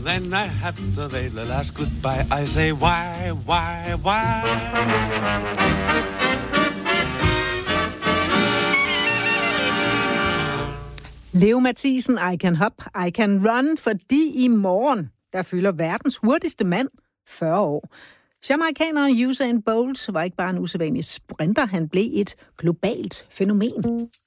then I have to say the last goodbye. I say, why? Leo Mathisen, I Can Hop, I Can Run, fordi i morgen, der fylder verdens hurtigste mand 40 år. Jamaikaneren Usain Bolt var ikke bare en usædvanlig sprinter, han blev et globalt fænomen.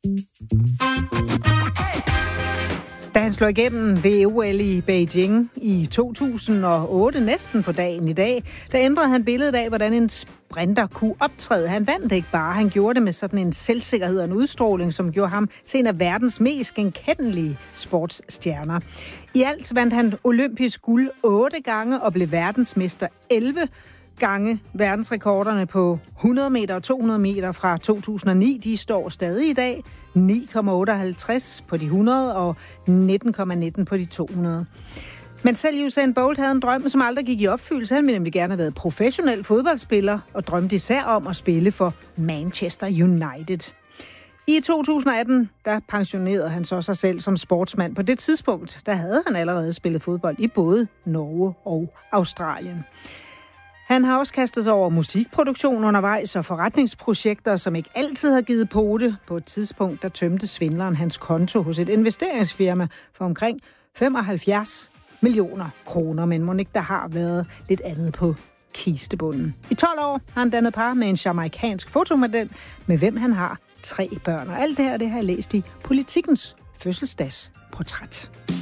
Da han slog igennem ved OL i Beijing i 2008, næsten på dagen i dag, der ændrede han billedet af, hvordan en sprinter kunne optræde. Han vandt ikke bare, han gjorde det med sådan en selvsikkerhed og en udstråling, som gjorde ham til en af verdens mest genkendelige sportsstjerner. I alt vandt han olympisk guld 8 gange og blev verdensmester 11 gange. Verdensrekorderne på 100 meter og 200 meter fra 2009, de står stadig i dag. 9,58 på de 100 og 19,19 på de 200. Men selv Usain Bolt havde en drøm, som aldrig gik i opfyldelse. Han ville nemlig gerne have været professionel fodboldspiller og drømte især om at spille for Manchester United. I 2018, der pensionerede han så sig selv som sportsmand. På det tidspunkt, der havde han allerede spillet fodbold i både Norge og Australien. Han har også kastet sig over musikproduktion undervejs og forretningsprojekter, som ikke altid har givet pote. På et tidspunkt, der tømte svindleren hans konto hos et investeringsfirma for omkring 75 millioner kroner. Men mon ikke der har været lidt andet på kistebunden. I 12 år har han dannet par med en jamaikansk fotomodel, med hvem han har 3 børn. Og alt det her, det har jeg læst i Politikens fødselsdagsportræt.